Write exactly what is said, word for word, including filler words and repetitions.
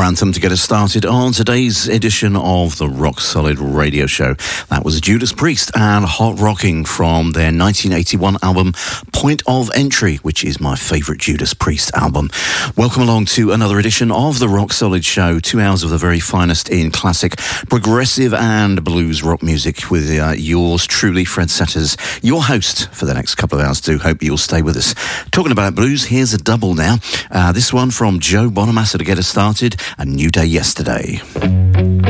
anthem to get us started on today's edition of the Rock Solid Radio Show. That was Judas Priest and Hot Rocking from their nineteen eighty-one album Point of Entry, which is my favourite Judas Priest album. Welcome along to another edition of the Rock Solid Show. Two hours of the very finest in classic, progressive and blues rock music with uh, yours truly, Fred Setters, your host for the next couple of hours too. Hope you'll stay with us. Talking about blues, here's a double now. Uh, this one from Joe Bonamassa to get us started, A New Day Yesterday.